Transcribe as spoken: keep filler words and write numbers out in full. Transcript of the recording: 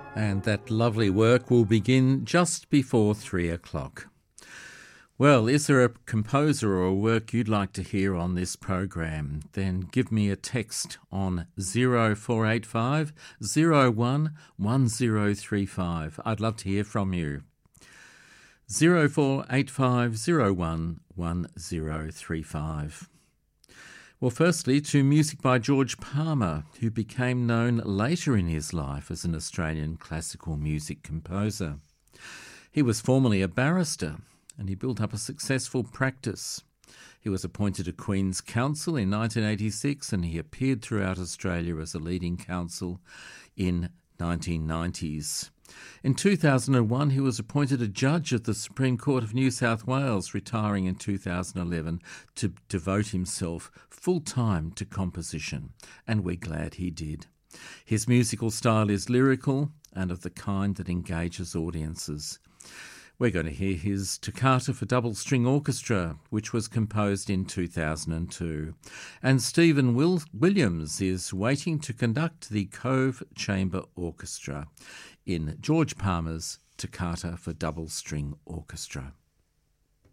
And that lovely work will begin just before three o'clock. Well, is there a composer or a work you'd like to hear on this program? Then give me a text on zero four eight five, zero one, one zero three five. I'd love to hear from you. zero four eight five, zero one, one zero three five. Well, firstly, to music by George Palmer, who became known later in his life as an Australian classical music composer. He was formerly a barrister, and he built up a successful practice. He was appointed a Queen's Counsel in nineteen eighty-six, and he appeared throughout Australia as a leading counsel in nineteen nineties. In two thousand one, he was appointed a judge at the Supreme Court of New South Wales, retiring in two thousand eleven to devote himself full-time to composition, and we're glad he did. His musical style is lyrical and of the kind that engages audiences. We're going to hear his Toccata for Double String Orchestra, which was composed in two thousand two. And Stephen Will- Williams is waiting to conduct the Cove Chamber Orchestra in George Palmer's Toccata for Double String Orchestra.